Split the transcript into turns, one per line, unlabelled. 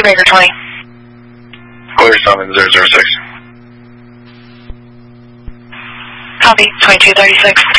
22 Baker 20.
Clear summon 006.
Copy, 2236.